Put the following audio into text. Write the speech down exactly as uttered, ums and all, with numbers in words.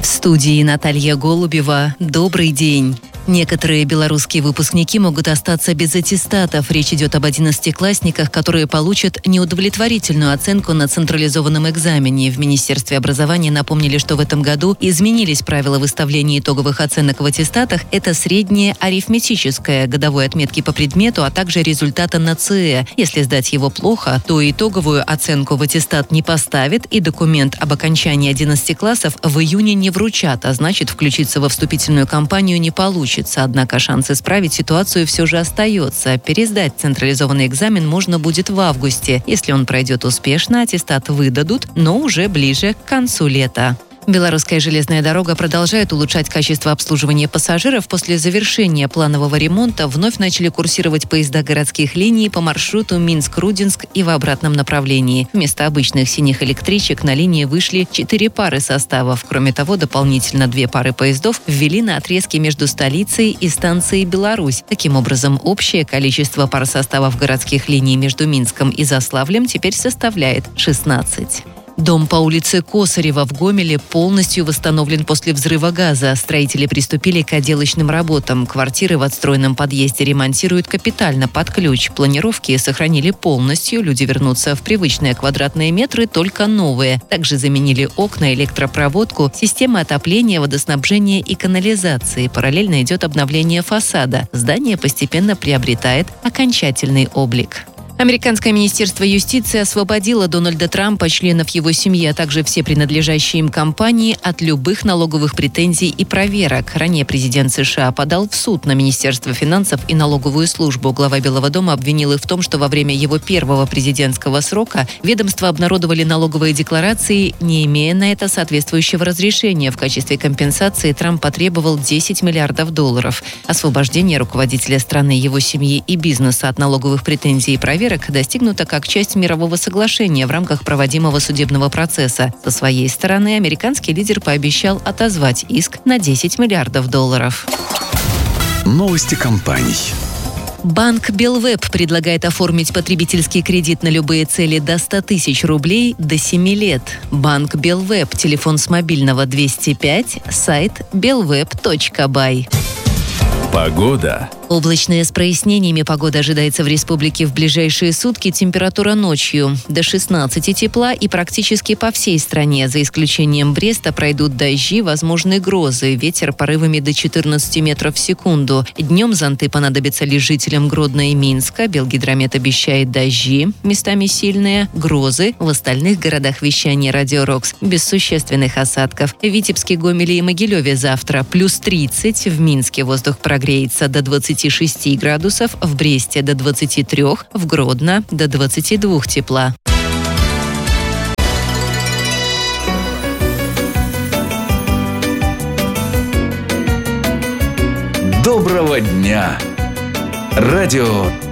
В студии Наталья Голубева. Добрый день. Некоторые белорусские выпускники могут остаться без аттестатов. Речь идет об одиннадцатиклассниках, которые получат неудовлетворительную оценку на централизованном экзамене. В Министерстве образования напомнили, что в этом году изменились правила выставления итоговых оценок в аттестатах. Это среднее арифметическое, годовой отметки по предмету, а также результата на ЦЭ. Если сдать его плохо, то итоговую оценку в аттестат не поставят, и документ об окончании одиннадцати классов в июне не вручат, а значит, включиться во вступительную кампанию не получится. Однако шанс исправить ситуацию все же остается. Пересдать централизованный экзамен можно будет в августе. Если он пройдет успешно, аттестат выдадут, но уже ближе к концу лета. Белорусская железная дорога продолжает улучшать качество обслуживания пассажиров. После завершения планового ремонта вновь начали курсировать поезда городских линий по маршруту Минск-Рудинск и в обратном направлении. Вместо обычных синих электричек на линии вышли четыре пары составов. Кроме того, дополнительно две пары поездов ввели на отрезке между столицей и станцией Беларусь. Таким образом, общее количество пар составов городских линий между Минском и Заславлем теперь составляет шестнадцать. Дом по улице Косарева в Гомеле полностью восстановлен после взрыва газа. Строители приступили к отделочным работам. Квартиры в отстроенном подъезде ремонтируют капитально под ключ. Планировки сохранили полностью. Люди вернутся в привычные квадратные метры, только новые. Также заменили окна, электропроводку, системы отопления, водоснабжения и канализации. Параллельно идет обновление фасада. Здание постепенно приобретает окончательный облик. Американское министерство юстиции освободило Дональда Трампа, членов его семьи, а также все принадлежащие им компании от любых налоговых претензий и проверок. Ранее президент США подал в суд на Министерство финансов и налоговую службу. Глава Белого дома обвинил их в том, что во время его первого президентского срока ведомства обнародовали налоговые декларации, не имея на это соответствующего разрешения. В качестве компенсации Трамп потребовал десять миллиардов долларов. Освобождение руководителя страны, его семьи и бизнеса от налоговых претензий и проверок достигнуто как часть мирового соглашения в рамках проводимого судебного процесса. Со своей стороны, американский лидер пообещал отозвать иск на десять миллиардов долларов. Новости компаний. Банк Белвеб предлагает оформить потребительский кредит на любые цели до ста тысяч рублей до семи лет. Банк Белвеб, телефон с мобильного двести пять, сайт белвеб точка бай. Погода. Облачная с прояснениями. Погода ожидается в республике в ближайшие сутки. Температура ночью до шестнадцати тепла и практически по всей стране. За исключением Бреста пройдут дожди, возможны грозы. Ветер порывами до четырнадцати метров в секунду. Днем зонты понадобятся лишь жителям Гродно и Минска. Белгидромет обещает дожди, местами сильные, грозы. В остальных городах вещания Радио Рокс без существенных осадков. В Витебске, Гомеле и Могилеве завтра плюс тридцать. В Минске воздух прогреется до двадцати шести градусов, в Бресте до двадцати трёх, в Гродно до двадцати двух тепла. Доброго дня! Радио